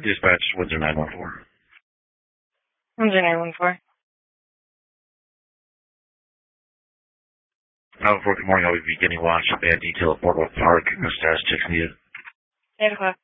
Dispatch, Windsor 914. Windsor 914. 914, good morning. I'll be beginning watch at Band Detail at Boardwalk Park. No status checks needed. 8 o'clock.